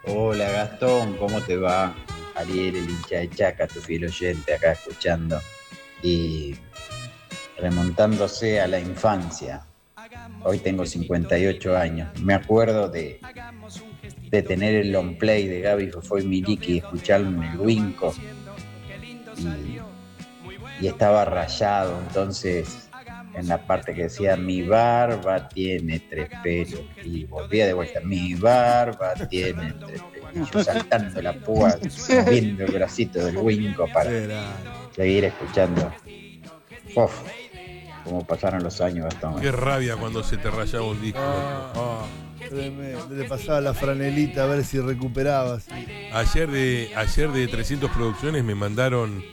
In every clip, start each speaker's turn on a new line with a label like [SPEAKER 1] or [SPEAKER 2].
[SPEAKER 1] Hola Gastón, ¿cómo te va? Ariel, el hincha de Chaca, tu fiel oyente, acá escuchando y remontándose a la infancia. Hoy tengo 58 años. Me acuerdo de tener el long play de Gaby Fofó y Miliki y escucharlo en el Winco y, y estaba rayado, entonces en la parte que decía mi barba tiene tres pelos y volvía de vuelta, mi barba tiene tres pelos. Y yo saltando la púa, moviendo el bracito del Winco para seguir escuchando. Uf, cómo pasaron los años, Gastón.
[SPEAKER 2] Qué rabia cuando se te rayaba un disco.
[SPEAKER 3] Tremendo. Le pasaba la franelita a ver si recuperabas.
[SPEAKER 2] Ayer de 300 Producciones me mandaron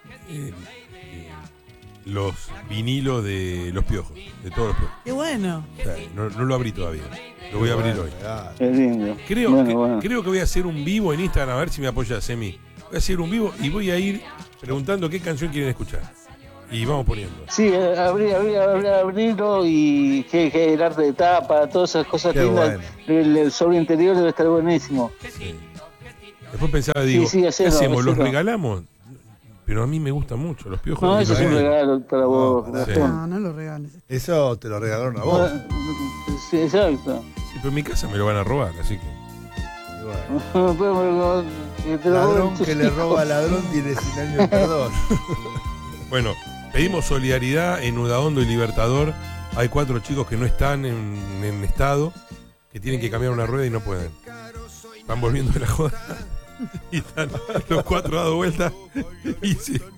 [SPEAKER 2] los vinilos de Los Piojos, de todos los Piojos.
[SPEAKER 4] Qué bueno.
[SPEAKER 2] O sea, no lo abrí todavía. Lo voy a abrir hoy.
[SPEAKER 5] Es lindo.
[SPEAKER 2] Creo que voy a hacer un vivo en Instagram, a ver si me apoyas, Emi. Voy a hacer un vivo y voy a ir preguntando qué canción quieren escuchar. Y vamos poniendo.
[SPEAKER 5] Sí, abrirlo y que el arte de tapa, todas esas cosas
[SPEAKER 3] Qué
[SPEAKER 5] lindas.
[SPEAKER 3] bueno.
[SPEAKER 5] El sobre interior debe estar buenísimo.
[SPEAKER 2] Sí. Después pensaba, digo,
[SPEAKER 5] Sí,
[SPEAKER 2] ¿qué
[SPEAKER 5] hacelo,
[SPEAKER 2] hacemos? ¿Los
[SPEAKER 5] hacelo.
[SPEAKER 2] regalamos? Pero a mí me gustan mucho los Piojos.
[SPEAKER 5] No,
[SPEAKER 2] y
[SPEAKER 5] eso
[SPEAKER 2] los
[SPEAKER 5] es un
[SPEAKER 2] regalo.
[SPEAKER 5] regalo para vos,
[SPEAKER 3] pará.
[SPEAKER 5] Gastón.
[SPEAKER 4] No, no lo regales.
[SPEAKER 3] Eso te lo regalaron a vos.
[SPEAKER 5] Sí, exacto.
[SPEAKER 2] Sí, pero en mi casa me lo van a robar, así que.
[SPEAKER 3] Y bueno.
[SPEAKER 5] Pero, te lo
[SPEAKER 3] Ladrón
[SPEAKER 5] roban tus
[SPEAKER 3] que le
[SPEAKER 5] hijos.
[SPEAKER 3] ladrón a ladrón tiene 100 años de perdón.
[SPEAKER 2] Bueno, pedimos solidaridad en Udaondo y Libertador. Hay 4 chicos que no están en estado, que tienen que cambiar una rueda y no pueden. Están volviendo de la joda. Y están los 4 dado vuelta y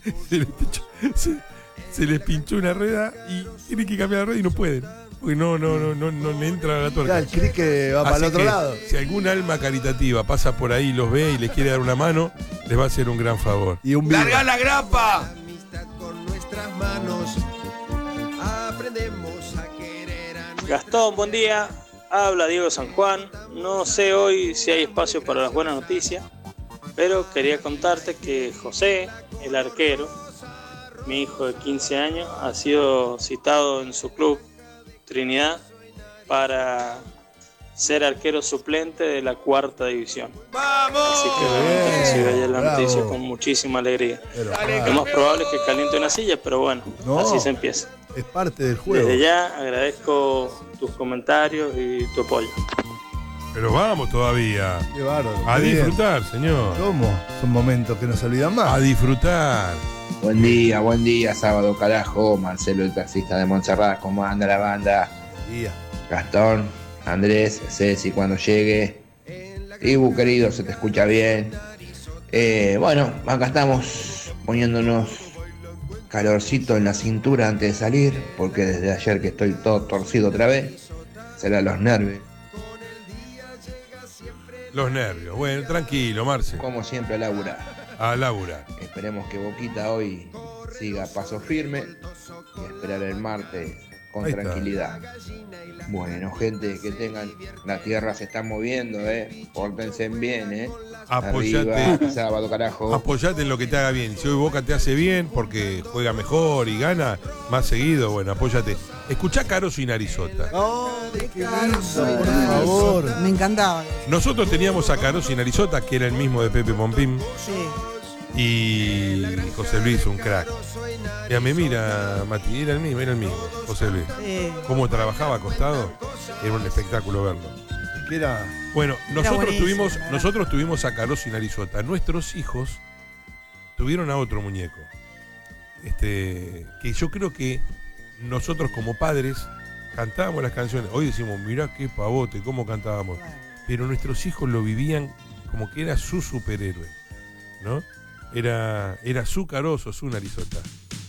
[SPEAKER 2] se les pinchó una rueda y tienen que cambiar la rueda y no pueden. Porque no le entra la
[SPEAKER 3] Ya
[SPEAKER 2] tuerca.
[SPEAKER 3] el crick va para
[SPEAKER 2] Así
[SPEAKER 3] el otro
[SPEAKER 2] que,
[SPEAKER 3] lado.
[SPEAKER 2] si algún alma caritativa pasa por ahí, los ve y les quiere dar una mano, les va a hacer un gran favor.
[SPEAKER 3] Y un vivo.
[SPEAKER 2] ¡Larga la grapa!
[SPEAKER 6] Gastón, buen día. Habla Diego San Juan. No sé hoy si hay espacio para las buenas noticias, pero quería contarte que José, el arquero, mi hijo de 15 años, ha sido citado en su club Trinidad para ser arquero suplente de la 4ª división. Así que realmente recibe ayer la
[SPEAKER 3] Bravo.
[SPEAKER 6] noticia con muchísima alegría.
[SPEAKER 3] Pero,
[SPEAKER 6] Lo más probable es que caliente una silla, pero bueno,
[SPEAKER 3] No.
[SPEAKER 6] así se empieza.
[SPEAKER 3] es parte del juego.
[SPEAKER 6] Desde ya agradezco tus comentarios y tu apoyo.
[SPEAKER 2] Pero vamos todavía.
[SPEAKER 3] Qué bárbaro.
[SPEAKER 2] A
[SPEAKER 3] Qué bien.
[SPEAKER 2] disfrutar, señor.
[SPEAKER 3] ¿Cómo? Son momentos que no se olvidan
[SPEAKER 2] A
[SPEAKER 3] más.
[SPEAKER 2] disfrutar.
[SPEAKER 1] Buen día, sábado carajo. Marcelo, el taxista de Montserrat, ¿cómo anda la banda?
[SPEAKER 3] Día.
[SPEAKER 1] Gastón, Andrés, Ceci, cuando llegue. Ibu, querido, se te escucha bien. Bueno, acá estamos poniéndonos calorcito en la cintura antes de salir, porque desde ayer que estoy todo torcido otra vez. Será los nervios.
[SPEAKER 2] Los nervios. Bueno, tranquilo, Marce.
[SPEAKER 1] Como siempre, a laburar.
[SPEAKER 2] A laburar.
[SPEAKER 1] Esperemos que Boquita hoy siga a paso firme y a esperar el martes con
[SPEAKER 2] Ahí está.
[SPEAKER 1] tranquilidad. Bueno, gente, que tengan. La tierra se está moviendo, Pórtense bien,
[SPEAKER 2] Apoyate.
[SPEAKER 1] Arriba, sábado, carajo.
[SPEAKER 2] Apoyate en lo que te haga bien. Si hoy Boca te hace bien porque juega mejor y gana más seguido, bueno, apóyate. Escuchá Caroso y Narizota.
[SPEAKER 3] ¡Ay, qué
[SPEAKER 4] Caro,
[SPEAKER 3] lindo!
[SPEAKER 4] soy
[SPEAKER 3] Por
[SPEAKER 4] Narizota.
[SPEAKER 3] favor.
[SPEAKER 4] Me encantaba.
[SPEAKER 2] Nosotros teníamos a Caroso y Narizota, que era el mismo de Pepe Pompín,
[SPEAKER 4] Sí.
[SPEAKER 2] y José Luis, un crack. Ya me mira, Mati, era el mismo, José Luis.
[SPEAKER 4] Sí.
[SPEAKER 2] Cómo trabajaba acostado, era un espectáculo verlo.
[SPEAKER 3] Que era.
[SPEAKER 2] Bueno,
[SPEAKER 4] buenísimo, ¿verdad?
[SPEAKER 2] nosotros tuvimos a Caroso y Narizota. Nuestros hijos tuvieron a otro muñeco. Que yo creo que nosotros como padres cantábamos las canciones. Hoy decimos, mirá qué pavote, cómo cantábamos. Pero nuestros hijos lo vivían como que era su superhéroe, ¿no? Era su Caroso, su Narizota.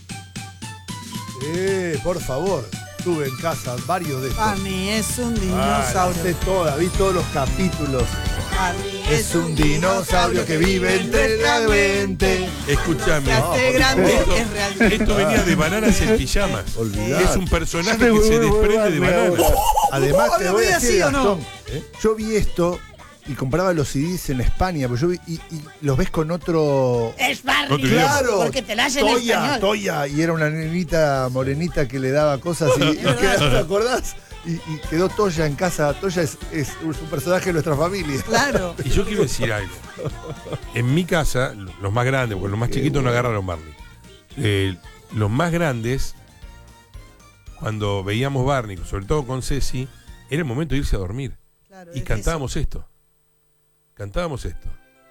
[SPEAKER 3] Por favor. Tuve en casa varios de estos.
[SPEAKER 4] Para mí es un
[SPEAKER 3] Ah,
[SPEAKER 4] dinosaurio.
[SPEAKER 3] sé todas, vi todos los capítulos.
[SPEAKER 4] Para mí
[SPEAKER 3] Es un dinosaurio que vive entre la mente.
[SPEAKER 2] Escúchame.
[SPEAKER 4] Se hace grande, es real.
[SPEAKER 2] Esto venía de Bananas en Pijamas.
[SPEAKER 3] Olvidate.
[SPEAKER 2] Es un personaje que se desprende de Bananas.
[SPEAKER 3] Además, te voy a
[SPEAKER 4] ¿Había
[SPEAKER 3] decir,
[SPEAKER 4] sido o no?
[SPEAKER 3] Gastón, yo vi esto y compraba los CDs en España, pero yo vi, y los ves con otro.
[SPEAKER 4] Es Barney.
[SPEAKER 2] Otro idioma.
[SPEAKER 3] Claro,
[SPEAKER 4] Porque te la hacen en español.
[SPEAKER 3] Toya, y era una nenita morenita que le daba cosas y ¿te acordás? y quedó Toya en casa. Toya es un personaje de nuestra familia.
[SPEAKER 4] Claro.
[SPEAKER 2] Y yo quiero decir algo. En mi casa, los más grandes, porque los más chiquitos no agarraron Barney. Los más grandes, cuando veíamos Barney, sobre todo con Ceci, era el momento de irse a dormir.
[SPEAKER 4] Claro,
[SPEAKER 2] Y cantábamos esto. Cantábamos esto.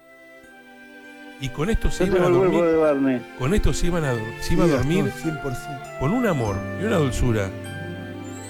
[SPEAKER 2] Y con esto se
[SPEAKER 5] Yo
[SPEAKER 2] iban a
[SPEAKER 5] tengo el cuerpo
[SPEAKER 2] dormir.
[SPEAKER 5] de Barney.
[SPEAKER 2] Con esto se iba a dormir
[SPEAKER 3] 100%.
[SPEAKER 2] con un amor y una dulzura